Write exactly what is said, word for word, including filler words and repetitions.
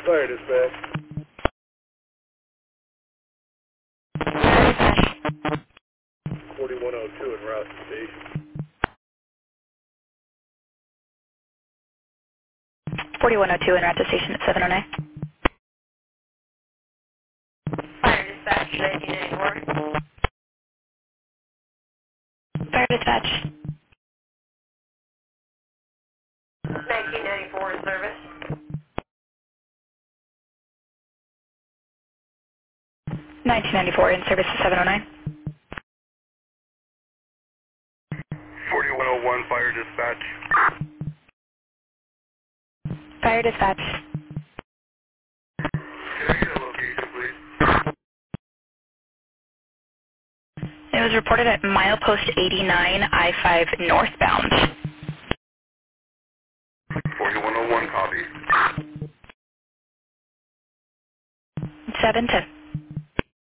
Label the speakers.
Speaker 1: Fire dispatch. forty-one oh two en route to station.
Speaker 2: forty-one oh two en route to station at seven oh nine.
Speaker 3: Fire dispatch, nineteen ninety-four.
Speaker 2: Fire dispatch.
Speaker 3: nineteen ninety-four in service.
Speaker 2: nineteen ninety-four in service at seven oh nine.
Speaker 1: forty-one oh one fire dispatch.
Speaker 2: Fire dispatch.
Speaker 1: Can I get a location, please?
Speaker 2: It was reported at milepost eighty-nine, I five northbound.
Speaker 1: forty-one oh one copy.
Speaker 2: seven ten.